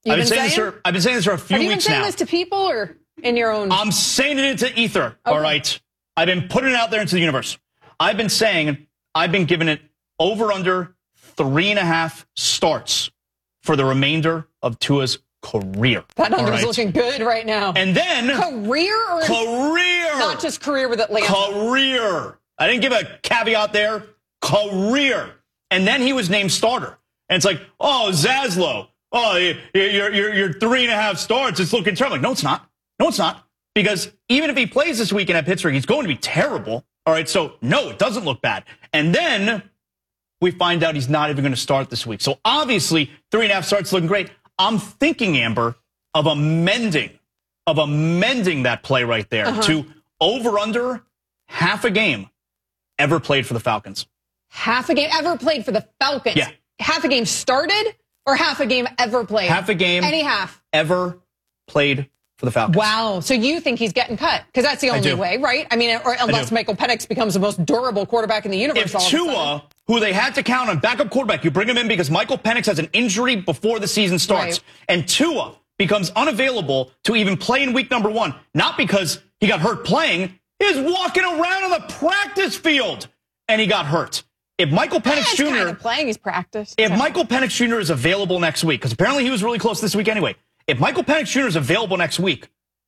You've I've been, been saying, this saying? for I've been saying this for a few Have you been weeks saying now. this to people or in your own? I'm saying it into ether. Okay. All right. I've been putting it out there into the universe. I've been saying I've been giving it over under three and a half starts for the remainder of Tua's career. That number's right? looking good right now. And then career or career, not just career with Atlanta. Career. I didn't give a caveat there. Career. And then he was named starter. And it's like, oh, Zaslow. Oh, you're you're you're three and a half starts. It's looking terrible. Like, no, it's not. No, it's not. Because even if he plays this weekend at Pittsburgh, he's going to be terrible. All right. So no, it doesn't look bad. And then we find out he's not even going to start this week. So obviously, three and a half starts looking great. I'm thinking, Amber, of amending, of amending that play right there uh-huh. to over under half a game ever played for the Falcons. Half a game ever played for the Falcons? Yeah. Half a game started or half a game ever played? Half a game. Any half. Ever played for the Falcons. Wow. So you think he's getting cut? Because that's the only way, right? I mean, or unless Michael Penix becomes the most durable quarterback in the universe. If all Tua, who they had to count on backup quarterback, you bring him in because Michael Penix has an injury before the season starts. Right. And Tua becomes unavailable to even play in week number one. Not because he got hurt playing. He was walking around on the practice field and he got hurt. If Michael Penix yeah, Junior kind of playing, he's practiced. If so. Michael Penix Junior is available next week, because apparently he was really close this week anyway. If Michael Penix Junior is available next week,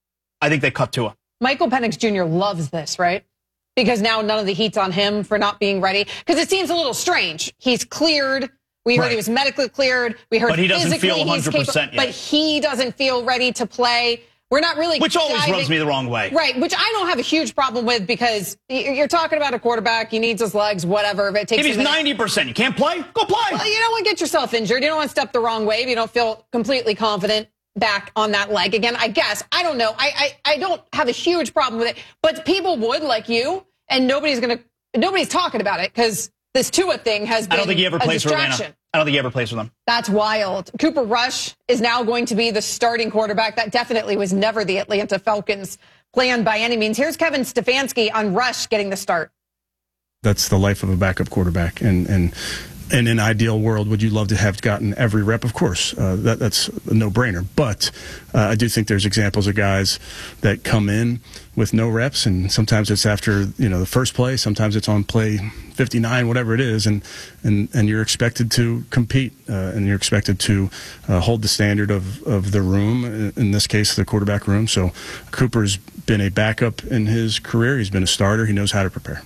I think they cut Tua. Michael Penix Junior loves this, right? Because now none of the heat's on him for not being ready. Because it seems a little strange. He's cleared. We heard right. he was medically cleared. We heard but he doesn't physically feel one hundred percent he's capable, yet. but he doesn't feel ready to play. We're not really Which always diving, rubs me the wrong way. Right, which I don't have a huge problem with because you're talking about a quarterback. He needs his legs, whatever. If it takes if he's ninety percent, you can't play? Go play. Well, you don't want to get yourself injured. You don't want to step the wrong way if you don't feel completely confident back on that leg again. I guess. I don't know. I, I, I don't have a huge problem with it. But people would, like you, and nobody's going to, nobody's talking about it because this Tua thing has been I don't think he ever a plays for distraction. Atlanta. I don't think he ever plays for them. That's wild. Cooper Rush is now going to be the starting quarterback. That definitely was never the Atlanta Falcons' plan by any means. Here's Kevin Stefanski on Rush getting the start. That's the life of a backup quarterback. And, and, in an ideal world, would you love to have gotten every rep? Of course, uh, that, that's a no-brainer. But uh, I do think there's examples of guys that come in with no reps, and sometimes it's after you know the first play, sometimes it's on play fifty-nine, whatever it is, and and, and you're expected to compete, uh, and you're expected to uh, hold the standard of, of the room, in this case, the quarterback room. So Cooper's been a backup in his career. He's been a starter. He knows how to prepare.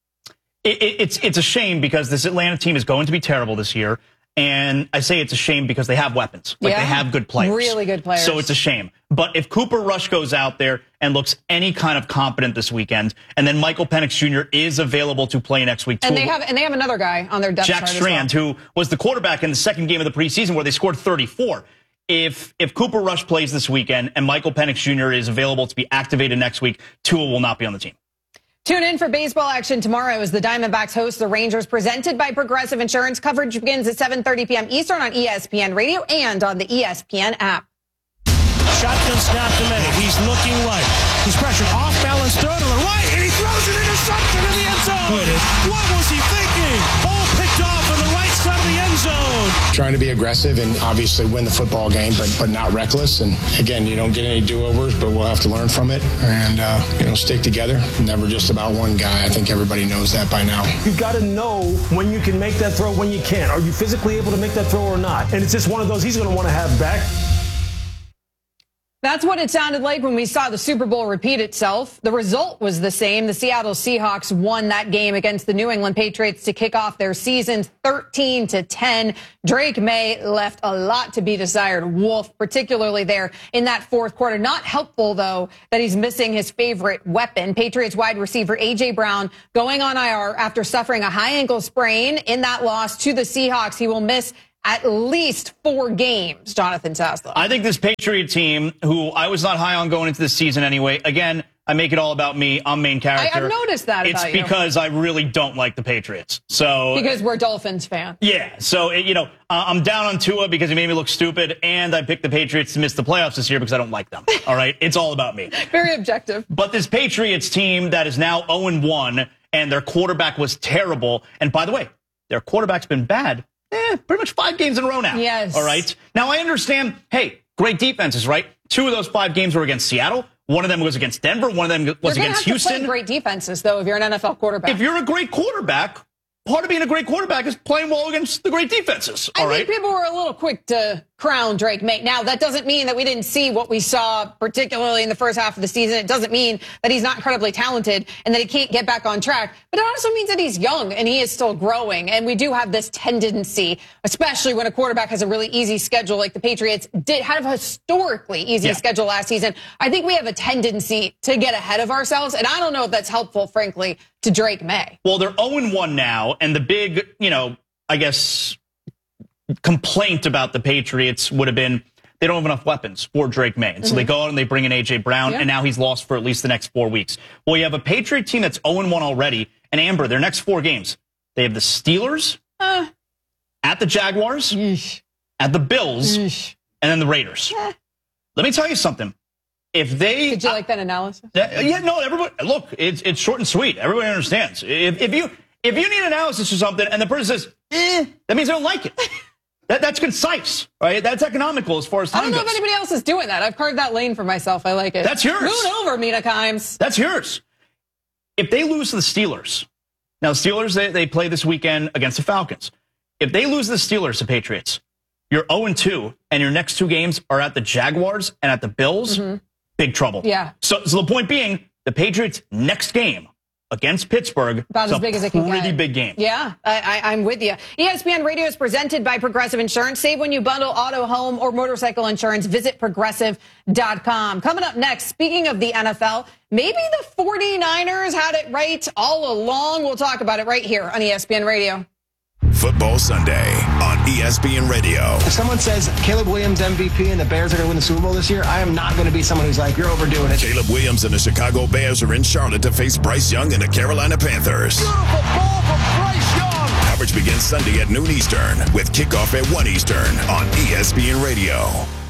It, it, it's it's a shame because this Atlanta team is going to be terrible this year, and I say it's a shame because they have weapons, like yeah, they have good players, really good players. So it's a shame. But if Cooper Rush goes out there and looks any kind of competent this weekend, and then Michael Penix Junior is available to play next week, and too, they have and they have another guy on their depth Jack chart as Strand, well. who was the quarterback in the second game of the preseason where they scored thirty-four. If if Cooper Rush plays this weekend and Michael Penix Junior is available to be activated next week, Tua will not be on the team. Tune in for baseball action tomorrow as the Diamondbacks host the Rangers, presented by Progressive Insurance. Coverage begins at seven thirty p.m. Eastern on E S P N Radio and on the E S P N app. Shotgun snap to May. He's looking right. He's pressured off balance, throw to the right, and he throws an interception in the end zone. What was he thinking? Ball picked off on the right side of the end zone. Trying to be aggressive and obviously win the football game, but but not reckless. And again, you don't get any do-overs, but we'll have to learn from it and uh, you know stick together. Never just about one guy. I think everybody knows that by now. You've got to know when you can make that throw, when you can't. Are you physically able to make that throw or not? And it's just one of those he's going to want to have back. That's what it sounded like when we saw the Super Bowl repeat itself. The result was the same. The Seattle Seahawks won that game against the New England Patriots to kick off their season thirteen to ten. Drake May left a lot to be desired. Wolf, particularly there in that fourth quarter. Not helpful, though, that he's missing his favorite weapon. Patriots wide receiver A J. Brown going on I R after suffering a high ankle sprain in that loss to the Seahawks. He will miss at least four games, Jonathan Zaslow. I think this Patriot team, who I was not high on going into this season anyway, again, I make it all about me. I'm main character. I, I've noticed that It's about you. because I really don't like the Patriots. So Because we're Dolphins fans. Yeah, so, it, you know, uh, I'm down on Tua because he made me look stupid, and I picked the Patriots to miss the playoffs this year because I don't like them. All right? It's all about me. Very objective. But this Patriots team that is now oh and one, and their quarterback was terrible, and by the way, their quarterback's been bad eh, pretty much five games in a row now. Yes. All right. Now, I understand, hey, great defenses, right? Two of those five games were against Seattle. One of them was against Denver. One of them was you're against have Houston. To play great defenses, though, if you're an N F L quarterback. If you're a great quarterback, part of being a great quarterback is playing well against the great defenses. All I right. think people were a little quick to crown Drake May. Now, that doesn't mean that we didn't see what we saw, particularly in the first half of the season. It doesn't mean that he's not incredibly talented and that he can't get back on track. But it also means that he's young and he is still growing. And we do have this tendency, especially when a quarterback has a really easy schedule like the Patriots did, had a historically easy Yeah. schedule last season. I think we have a tendency to get ahead of ourselves. And I don't know if that's helpful, frankly, to Drake May. Well, they're oh and one now, and the big, you know, I guess, complaint about the Patriots would have been they don't have enough weapons for Drake May. And so Mhm. they go out and they bring in A J. Brown, Yeah. and now he's lost for at least the next four weeks. Well, you have a Patriot team that's oh and one already, and Amber, their next four games, they have the Steelers, Uh, at the Jaguars, yeesh. at the Bills, Yeesh. and then the Raiders. Eh. Let me tell you something. If they... Did you like that analysis? Uh, yeah, no, everybody, look, it's it's short and sweet. Everybody understands. If, if you if you need analysis or something and the person says, eh, that means they don't like it. that, that's concise, right? That's economical as far as time I don't know goes. if anybody else is doing that. I've carved that lane for myself. I like it. That's yours. Moon over, Mina Kimes. That's yours. If they lose to the Steelers, now the Steelers, they, they play this weekend against the Falcons. If they lose to the Steelers, the Patriots, you're oh and two, and your next two games are at the Jaguars and at the Bills, Mhm. big trouble. Yeah. So, so the point being, the Patriots' next game against Pittsburgh About is as a big as it can pretty get. big game. Yeah, I, I, I'm with you. E S P N Radio is presented by Progressive Insurance. Save when you bundle auto, home, or motorcycle insurance. Visit progressive dot com. Coming up next, speaking of the N F L, maybe the forty-niners had it right all along. We'll talk about it right here on E S P N Radio. Football Sunday on E S P N Radio. If someone says Caleb Williams M V P and the Bears are going to win the Super Bowl this year, I am not going to be someone who's like, you're overdoing it. Caleb Williams and the Chicago Bears are in Charlotte to face Bryce Young and the Carolina Panthers. Beautiful ball from Bryce Young. Coverage begins Sunday at noon Eastern with kickoff at one Eastern on E S P N Radio.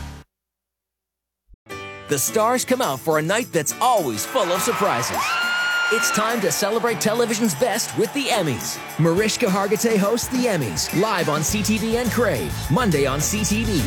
The stars come out for a night that's always full of surprises. It's time to celebrate television's best with the Emmys. Mariska Hargitay hosts the Emmys, live on C T V and Crave, Monday on C T V.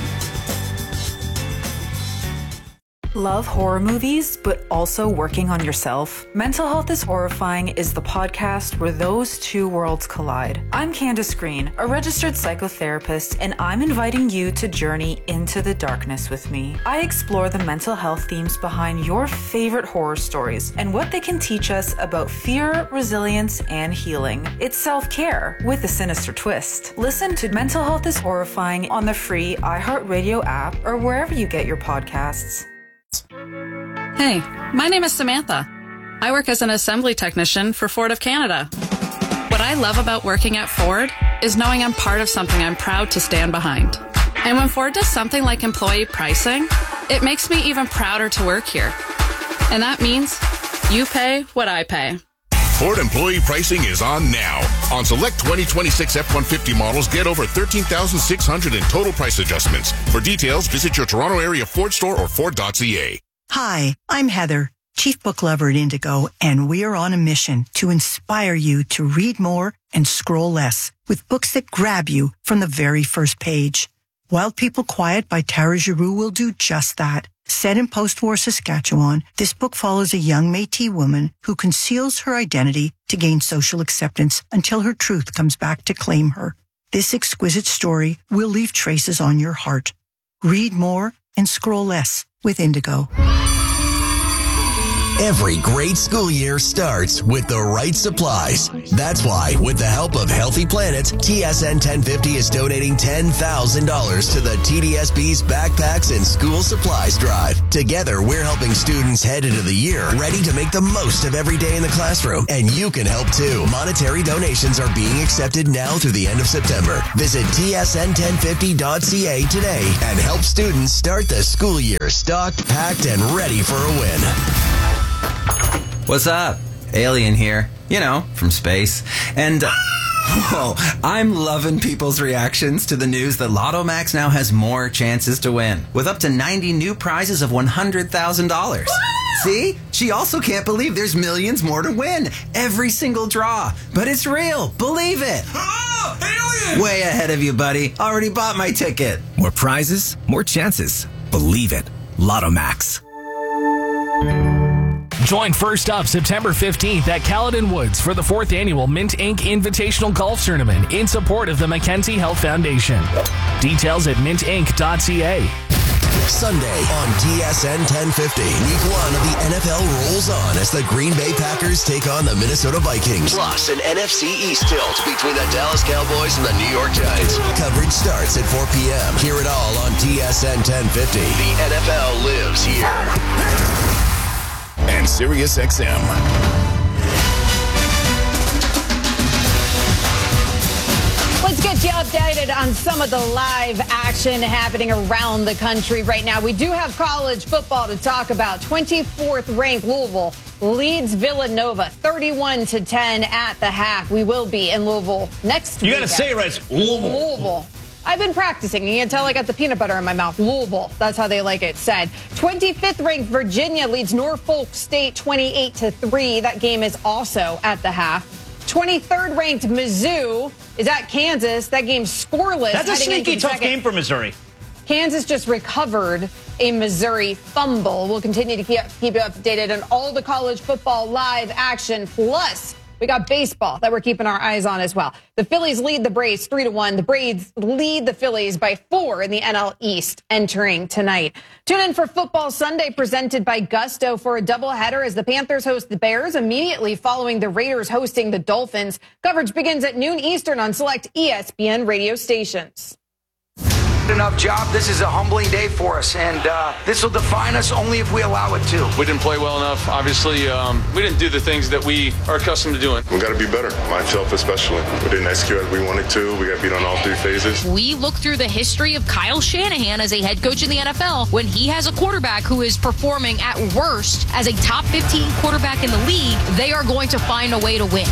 Love horror movies, but also working on yourself? Mental Health is Horrifying is the podcast where those two worlds collide. I'm Candace Green, a registered psychotherapist, and I'm inviting you to journey into the darkness with me. I explore the mental health themes behind your favorite horror stories and what they can teach us about fear, resilience, and healing. It's self-care with a sinister twist. Listen to Mental Health is Horrifying on the free iHeartRadio app or wherever you get your podcasts. Hey, my name is Samantha. I work as an assembly technician for Ford of Canada. What I love about working at Ford is knowing I'm part of something I'm proud to stand behind. And when Ford does something like employee pricing, it makes me even prouder to work here. And that means you pay what I pay. Ford employee pricing is on now. On select twenty twenty-six F one fifty models, get over thirteen thousand six hundred in total price adjustments. For details, visit your Toronto area Ford store or Ford dot C A. Hi, I'm Heather, Chief Book Lover at Indigo, and we are on a mission to inspire you to read more and scroll less with books that grab you from the very first page. Wild People Quiet by Tara Giroux will do just that. Set in post-war Saskatchewan, this book follows a young Métis woman who conceals her identity to gain social acceptance until her truth comes back to claim her. This exquisite story will leave traces on your heart. Read more and scroll less with Indigo. Every great school year starts with the right supplies. That's why, with the help of Healthy Planet, T S N ten fifty is donating ten thousand dollars to the T D S B's Backpacks and School Supplies Drive. Together, we're helping students head into the year ready to make the most of every day in the classroom. And you can help too. Monetary donations are being accepted now through the end of September. Visit T S N ten fifty dot C A today and help students start the school year stocked, packed, and ready for a win. What's up? Alien here. You know, from space. And, uh, whoa, I'm loving people's reactions to the news that Lotto Max now has more chances to win, with up to ninety new prizes of one hundred thousand dollars. See? She also can't believe there's millions more to win every single draw. But it's real. Believe it. Oh, Alien! Way ahead of you, buddy. Already bought my ticket. More prizes, more chances. Believe it. Lotto Max. Join First Up September fifteenth at Caledon Woods for the fourth annual Mint Incorporated. Invitational Golf Tournament in support of the Mackenzie Health Foundation. Details at mint inc dot c a. Sunday on T S N ten fifty. Week one of the N F L rolls on as the Green Bay Packers take on the Minnesota Vikings. Plus, an N F C East tilt between the Dallas Cowboys and the New York Giants. Coverage starts at four p.m. Hear it all on T S N ten fifty. The N F L lives here. And Sirius X M. Let's get you updated on some of the live action happening around the country right now. We do have college football to talk about. twenty-fourth ranked Louisville leads Villanova thirty-one to ten at the half. We will be in Louisville next week. You got to say it right. It's Louisville. Louisville. I've been practicing. You can tell I got the peanut butter in my mouth. Louisville. That's how they like it said. twenty-fifth ranked Virginia leads Norfolk State twenty-eight to three. That game is also at the half. twenty-third ranked Mizzou is at Kansas. That game's scoreless. That's a sneaky tough second. game for Missouri. Kansas just recovered a Missouri fumble. We'll continue to keep, keep you updated on all the college football live action. Plus, we got baseball that we're keeping our eyes on as well. The Phillies lead the Braves three to one. The Braves lead the Phillies by four in the N L East entering tonight. Tune in for Football Sunday presented by Gusto for a doubleheader as the Panthers host the Bears immediately following the Raiders hosting the Dolphins. Coverage begins at noon Eastern on select E S P N radio stations. Enough job. This is a humbling day for us, and uh, this will define us only if we allow it to. We didn't play well enough. Obviously, um, we didn't do the things that we are accustomed to doing. We got to be better, myself especially. We didn't execute as we wanted to. We got beat on all three phases. We look through the history of Kyle Shanahan as a head coach in the N F L. When he has a quarterback who is performing at worst as a top fifteen quarterback in the league, they are going to find a way to win.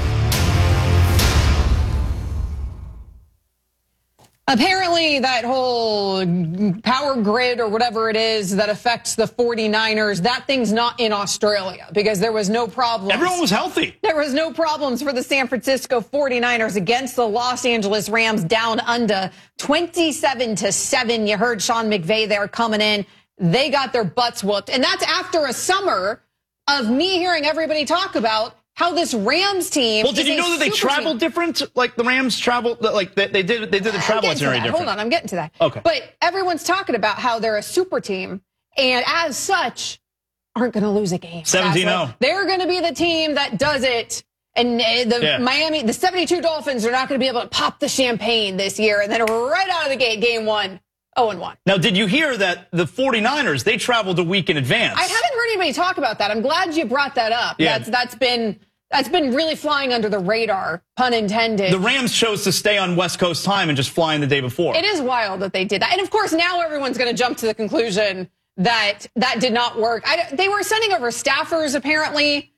Apparently, that whole power grid or whatever it is that affects the forty-niners, that thing's not in Australia because there was no problem. Everyone was healthy. There was no problems for the San Francisco forty-niners against the Los Angeles Rams down under twenty-seven to seven. You heard Sean McVay there coming in. They got their butts whooped. And that's after a summer of me hearing everybody talk about how this Rams team. Well, did you know that they travel team. different? Like the Rams travel, like they, they did. They did the travel itinerary different. Hold on, I'm getting to that. Okay. But everyone's talking about how they're a super team, and as such, aren't going to lose a game. seventeen oh. They're going to be the team that does it. And the yeah. Miami, the seventy-two Dolphins are not going to be able to pop the champagne this year, and then right out of the gate, game one, oh and one. Now, did you hear that the forty-niners, they traveled a week in advance? I haven't heard anybody talk about that. I'm glad you brought that up. Yeah. That's that's been. That's been really flying under the radar, pun intended. The Rams chose to stay on West Coast time and just fly in the day before. It is wild that they did that. And, of course, now everyone's going to jump to the conclusion that that did not work. I, they were sending over staffers, apparently,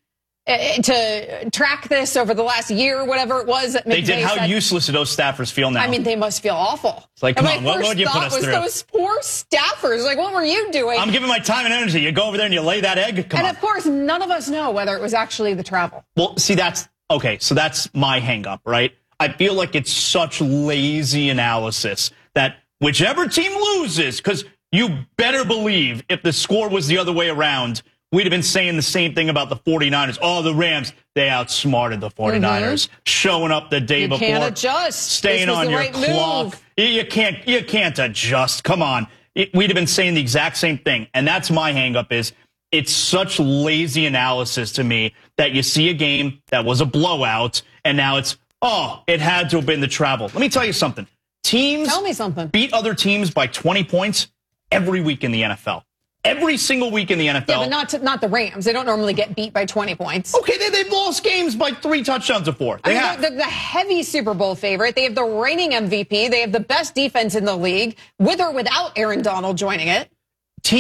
to track this over the last year, whatever it was. That they did. How said, useless do those staffers feel now? I mean, they must feel awful. It's like, come and on, my what would you put us was through? Those poor staffers. Like, what were you doing? I'm giving my time and energy. You go over there and you lay that egg? Come and, on. of course, none of us know whether it was actually the travel. Well, see, that's... Okay, so that's my hang-up, right? I feel like it's such lazy analysis that whichever team loses, because you better believe if the score was the other way around, we'd have been saying the same thing about the forty-niners. Oh, the Rams, they outsmarted the forty-niners, mm-hmm. showing up the day you before. You can't adjust. Staying this was on the your right clock. Move. You can't, you can't adjust. Come on. It, we'd have been saying the exact same thing. And that's my hang-up is, it's such lazy analysis to me that you see a game that was a blowout, and now it's, oh, it had to have been the travel. Let me tell you something. Teams tell me something. beat other teams by twenty points every week in the N F L. Every single week in the N F L. Yeah, but not to, not the Rams. They don't normally get beat by twenty points. Okay, they, they've lost games by three touchdowns before. They I mean, have. They're the heavy Super Bowl favorite. They have the reigning M V P. They have the best defense in the league, with or without Aaron Donald joining it.